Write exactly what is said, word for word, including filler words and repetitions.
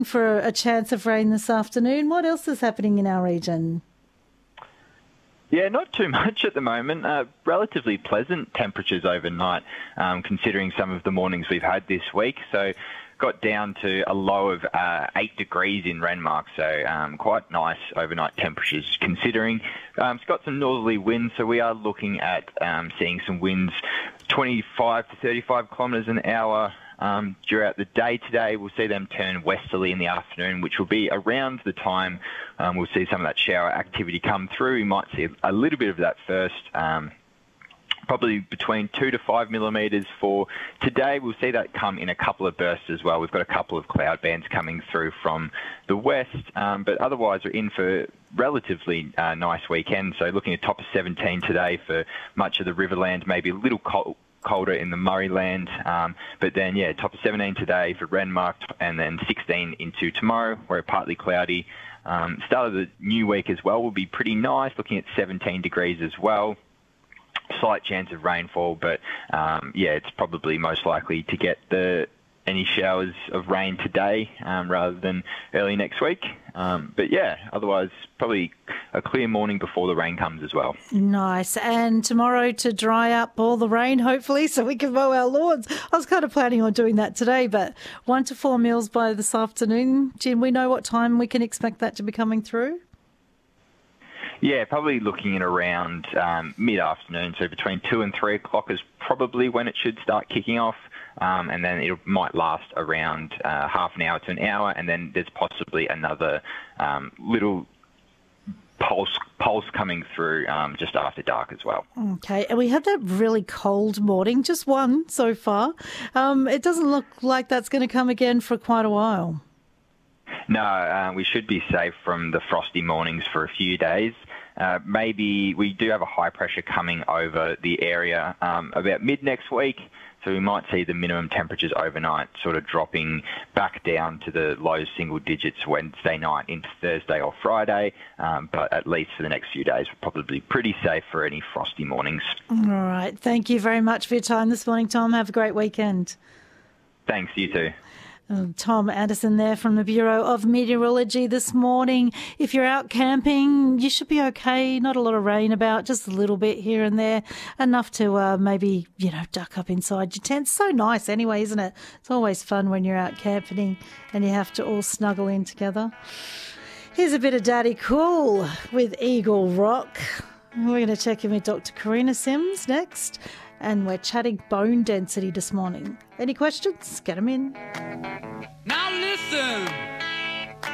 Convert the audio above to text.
For a chance of rain this afternoon. What else is happening in our region? Yeah, not too much at the moment. Uh, relatively pleasant temperatures overnight, um, considering some of the mornings we've had this week. So got down to a low of uh, eight degrees in Renmark, so um, quite nice overnight temperatures considering. Um, it's got some northerly winds, so we are looking at um, seeing some winds twenty-five to thirty-five kilometres an hour. Um, throughout the day today, we'll see them turn westerly in the afternoon, which will be around the time um, we'll see some of that shower activity come through. We might see a little bit of that first, um, probably between two to five millimetres for today. We'll see that come in a couple of bursts as well. We've got a couple of cloud bands coming through from the west, um, but otherwise we're in for relatively uh, nice weekend. So looking at top of seventeen today for much of the Riverland, maybe a little cold. colder in the Murrayland, um, but then, yeah, top of seventeen today for Renmark, and then sixteen into tomorrow, where it's partly cloudy. Um, start of the new week as well will be pretty nice, looking at seventeen degrees as well. Slight chance of rainfall, but, um, yeah, it's probably most likely to get the any showers of rain today um, rather than early next week. Um, but, yeah, otherwise probably a clear morning before the rain comes as well. Nice. And tomorrow to dry up all the rain, hopefully, so we can mow our lawns. I was kind of planning on doing that today, but one to four mils by this afternoon. Jim, we know what time we can expect that to be coming through? Yeah, probably looking at around um, mid-afternoon, so between two and three o'clock is probably when it should start kicking off. Um, and then it might last around uh, half an hour to an hour, and then there's possibly another um, little pulse pulse coming through um, just after dark as well. Okay, and we had that really cold morning, just one so far. Um, it doesn't look like that's going to come again for quite a while. No, uh, we should be safe from the frosty mornings for a few days. Uh, maybe we do have a high pressure coming over the area um, about mid next week. So we might see the minimum temperatures overnight sort of dropping back down to the low single digits Wednesday night into Thursday or Friday. Um, but at least for the next few days, we're probably pretty safe for any frosty mornings. All right. Thank you very much for your time this morning, Tom. Have a great weekend. Thanks. You too. Tom Anderson there from the Bureau of Meteorology this morning. If you're out camping, you should be okay. Not a lot of rain about, just a little bit here and there. Enough to uh, maybe, you know, duck up inside your tent. So nice anyway, isn't it? It's always fun when you're out camping and you have to all snuggle in together. Here's a bit of Daddy Cool with Eagle Rock. We're going to check in with Doctor Karina Sims next. And we're chatting bone density this morning. Any questions? Get them in.